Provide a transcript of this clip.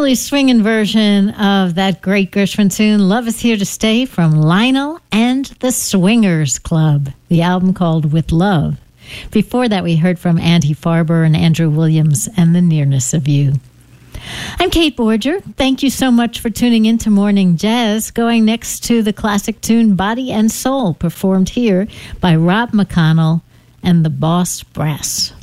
really swinging version of that great Gershwin tune, Love Is Here to Stay, from Lionel and the Swingers Club, the album called With Love. Before that, we heard from Andy Farber and Andrew Williams and The Nearness of You. I'm Kate Borger. Thank you so much for tuning in to Morning Jazz. Going next to the classic tune Body and Soul, performed here by Rob McConnell and the Boss Brass.